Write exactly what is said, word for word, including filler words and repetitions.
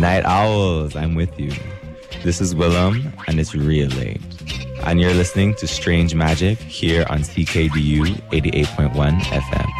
Night owls, I'm with you. This is Willem, and it's real late. And you're listening to Strange Magic here on C K D U eighty-eight point one F M.